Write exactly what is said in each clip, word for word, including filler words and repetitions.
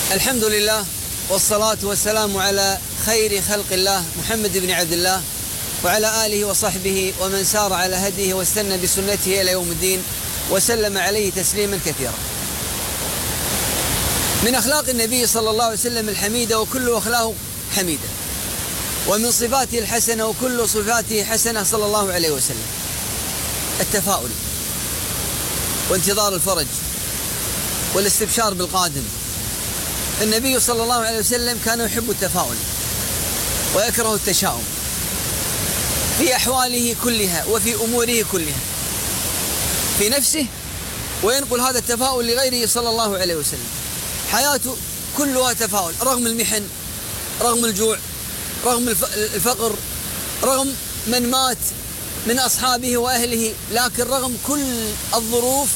الحمد لله والصلاة والسلام على خير خلق الله محمد بن عبد الله وعلى آله وصحبه ومن سار على هديه واستنى بسنته إلى يوم الدين وسلم عليه تسليما كثيرا. من أخلاق النبي صلى الله عليه وسلم الحميدة وكل أخلاقه حميدة، ومن صفاته الحسنة وكل صفاته حسنة صلى الله عليه وسلم التفاؤل وانتظار الفرج والاستبشار بالقادم. النبي صلى الله عليه وسلم كان يحب التفاؤل ويكره التشاؤم في أحواله كلها وفي أموره كلها في نفسه، وينقل هذا التفاؤل لغيره صلى الله عليه وسلم. حياته كلها تفاؤل رغم المحن، رغم الجوع، رغم الفقر، رغم من مات من أصحابه وأهله، لكن رغم كل الظروف،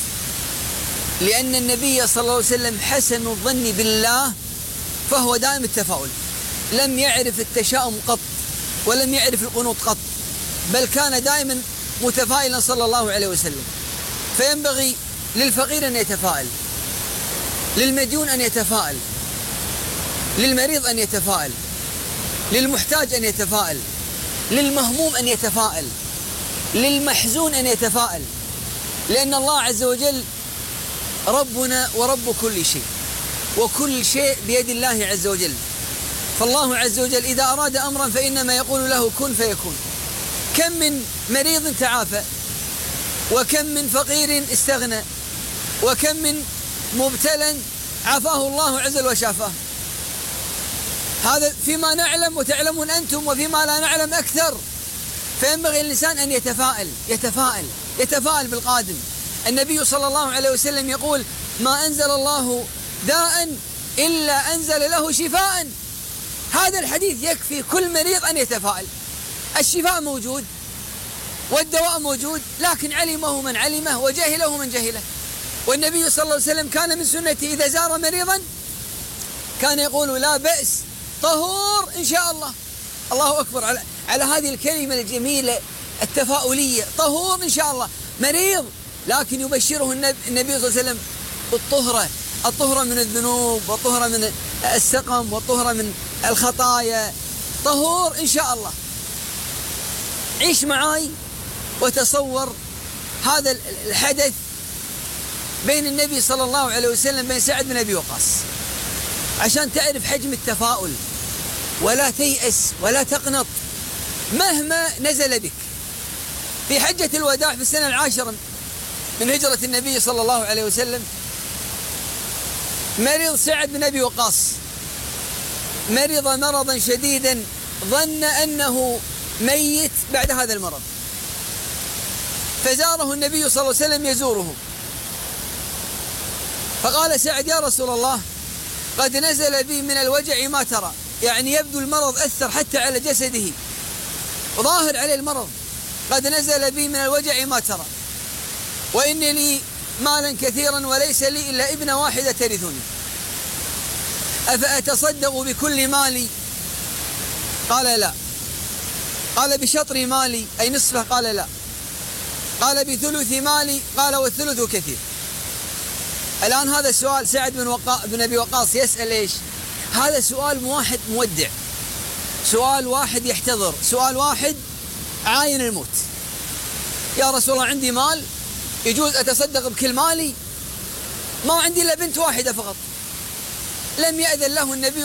لأن النبي صلى الله عليه وسلم حسن الظن بالله، فهو دائم التفاؤل، لم يعرف التشاؤم قط ولم يعرف القنوط قط، بل كان دائما متفائلا صلى الله عليه وسلم. فينبغي للفقير أن يتفائل، للمديون أن يتفائل، للمريض أن يتفائل، للمحتاج أن يتفائل، للمهموم أن يتفائل، للمحزون أن يتفائل، لأن الله عز وجل ربنا ورب كل شيء، وكل شيء بيد الله عز وجل. فالله عز وجل إذا أراد أمرا فإنما يقول له كن فيكون. كم من مريض تعافى، وكم من فقير استغنى، وكم من مبتلى عافاه الله عز وجل وشافاه. هذا فيما نعلم وتعلمون أنتم، وفيما لا نعلم أكثر. فينبغي الإنسان أن يتفائل يتفائل يتفائل بالقادم. النبي صلى الله عليه وسلم يقول: ما أنزل الله داء إلا أنزل له شفاء. هذا الحديث يكفي كل مريض أن يتفائل. الشفاء موجود والدواء موجود، لكن علمه من علمه وجهله من جهله. والنبي صلى الله عليه وسلم كان من سنته إذا زار مريضا كان يقول: لا بأس، طهور إن شاء الله. الله أكبر على, على هذه الكلمة الجميلة التفاؤلية، طهور إن شاء الله. مريض لكن يبشره النبي, النبي صلى الله عليه وسلم بالطهرة، الطهرة من الذنوب، والطهرة من السقم، والطهرة من الخطايا، طهور إن شاء الله. عيش معاي وتصور هذا الحدث بين النبي صلى الله عليه وسلم بين سعد بن أبي وقاص، عشان تعرف حجم التفاؤل. ولا تيأس ولا تقنط مهما نزل بك. في حجة الوداع في السنة العاشرة من هجرة النبي صلى الله عليه وسلم مرض سعد بن أبي وقاص، مرض مرضا شديدا ظن أنه ميت بعد هذا المرض، فزاره النبي صلى الله عليه وسلم يزوره، فقال سعد: يا رسول الله، قد نزل بي من الوجع ما ترى. يعني يبدو المرض أثر حتى على جسده، ظاهر عليه المرض. قد نزل بي من الوجع ما ترى، وإن لي مالا كثيرا وليس لي إلا ابنة واحدة ترثني، أفأتصدق بكل مالي؟ قال: لا. قال: بشطر مالي أي نصفه؟ قال: لا. قال: بثلث مالي؟ قال: والثلث كثير. الآن هذا السؤال سعد بن, وقا... بن أبي وقاص يسأل إيش؟ هذا سؤال واحد مودع، سؤال واحد يحتضر، سؤال واحد عاين الموت. يا رسول الله، عندي مال يجوز أتصدق بكل مالي؟ ما عندي إلا بنت واحدة فقط. لم يأذن له النبي